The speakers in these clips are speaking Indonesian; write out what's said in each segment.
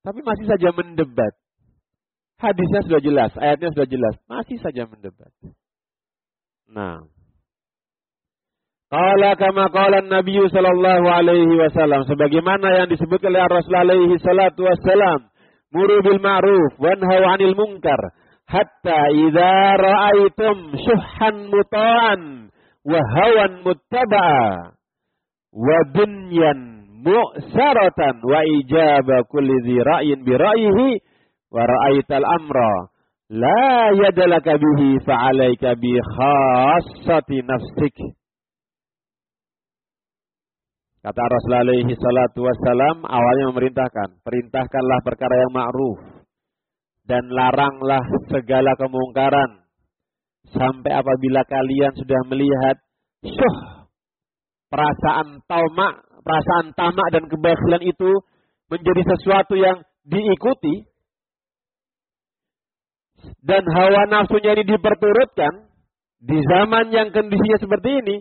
Tapi masih saja mendebat. Hadisnya sudah jelas, ayatnya sudah jelas, masih saja mendebat. Nah, qala kama qala Nabi sallallahu alaihi wasallam, sebagaimana yang disebutkan oleh Rasulullah alaihi salatu wasallam, muru bil ma'ruf wanhau 'anil munkar hatta idza ra'aitum syuhhan muta'an wa hawan muttaba'a wa dunyan mu'saratan wa ijaba kulli dhi ra'yin bi ra'yihi wa ra'aital amra la yadalaka bihi fa'alaika bi khassati nafsik. Kata Rasulullah alaihi salatu wassalam, awalnya memerintahkan, perintahkanlah perkara yang ma'ruf dan laranglah segala kemungkaran sampai apabila kalian sudah melihat perasaan tamak dan kebakhilan itu menjadi sesuatu yang diikuti dan hawa nafsunya ini diperturutkan di zaman yang kondisinya seperti ini.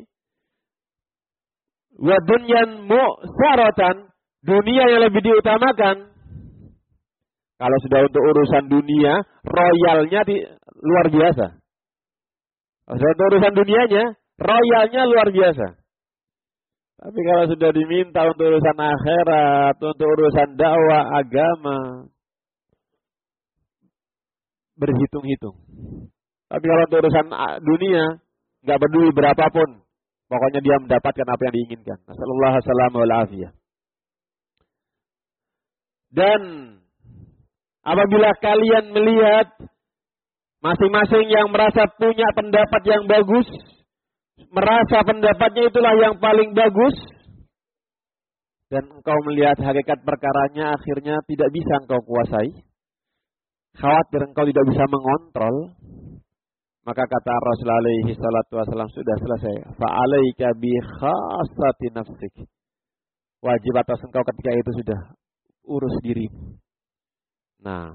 Wa dunyan mu'saratan, dunia yang lebih diutamakan. Kalau sudah untuk urusan dunia, royalnya luar biasa. Kalau sudah untuk urusan dunianya, royalnya luar biasa. Tapi kalau sudah diminta untuk urusan akhirat, untuk urusan dakwah agama, berhitung-hitung. Tapi kalau untuk urusan dunia, nggak peduli berapapun, pokoknya dia mendapatkan apa yang diinginkan. Nasallallahu alaihi wasallam. Dan apabila kalian melihat masing-masing yang merasa punya pendapat yang bagus, merasa pendapatnya itulah yang paling bagus, dan engkau melihat hakikat perkaranya akhirnya tidak bisa engkau kuasai, khawatir engkau tidak bisa mengontrol, maka kata Rasulullah alaihi salatu wasallam, sudah selesai. Fa'alaika bi khassati nafsik. Wajib atas engkau ketika itu sudah urus dirimu. Nah,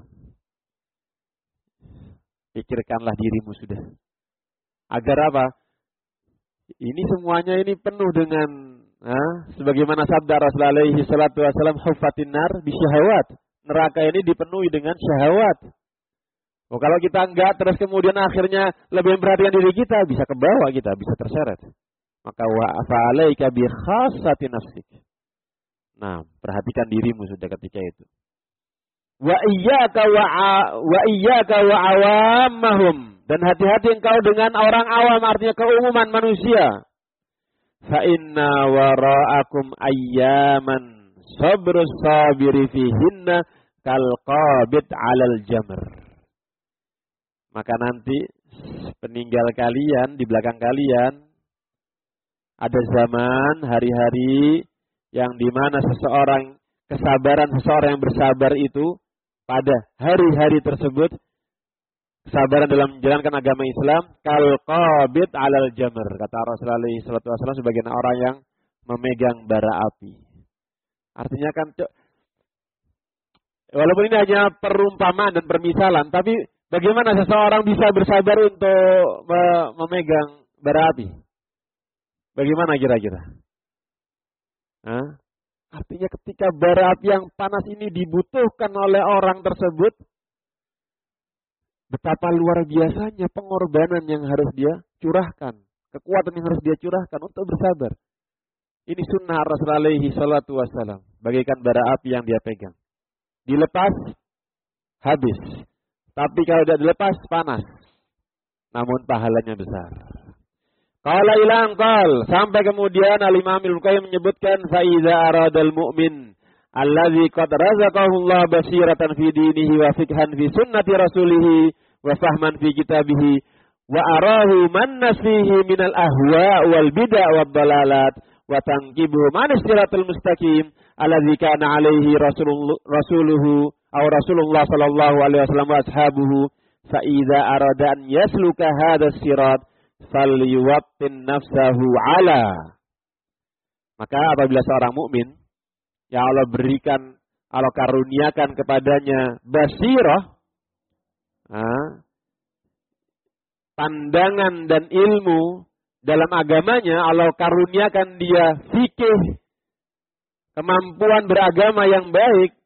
pikirkanlah dirimu sudah. Agar apa? Ini semuanya ini penuh dengan sebagaimana sabda Rasulullah alaihi salatu wasallam, huffatin nar bisyahawat. Neraka ini dipenuhi dengan syahwat. Oh, kalau kita enggak, terus kemudian akhirnya lebih memperhatikan diri kita, bisa ke bawah kita, bisa terseret. Maka wa fa'alaika bi khassati nafsik. Nah, perhatikan dirimu sudah ketika itu. Wa iyyaka wa awammahum, dan hati-hati engkau dengan orang awam, artinya keumuman manusia. Fa inna wara'akum ayyaman sabrus sabiri fihinna kal qabid 'alal jamr. Maka nanti peninggal kalian, di belakang kalian, ada zaman, hari-hari yang dimana kesabaran seseorang yang bersabar itu, pada hari-hari tersebut, kesabaran dalam menjalankan agama Islam, kal qabid 'alal jamr. Kata Rasulullah SAW, sebagian orang yang memegang bara api. Artinya kan, walaupun ini hanya perumpamaan dan permisalan, tapi bagaimana seseorang bisa bersabar untuk memegang bara api? Bagaimana kira-kira? Artinya ketika bara api yang panas ini dibutuhkan oleh orang tersebut, betapa luar biasanya pengorbanan yang harus dia curahkan, kekuatan yang harus dia curahkan untuk bersabar. Ini sunnah Rasulullah alaihi salatu wassalam, bagaikan bara api yang dia pegang. Dilepas, habis. Tapi kalau tidak dilepas, panas. Namun pahalanya besar. Qala ilang qal, sampai kemudian Al-Imam Al-Qayyim menyebutkan, faiza aradal mu'min alladzi qad razaqahu Allah basiratan fi dinihi wa fikhan fi sunnati rasulih wa fahman fi kitabih wa arahu man nasihi minal ahwa wal bid'ah wad dalalat wa tanqibuhu man siratal mustaqim alladzi kana alaihi rasuluhu aw Rasulullah sallallahu alaihi wasallam wa ashabuhu, fa idza arada an yasluka hadzal sirat falyuwattin nafsahu ala. Maka apabila seorang mukmin yang Allah karuniakan kepadanya basirah, pandangan dan ilmu dalam agamanya, Allah karuniakan dia fikih, kemampuan beragama yang baik,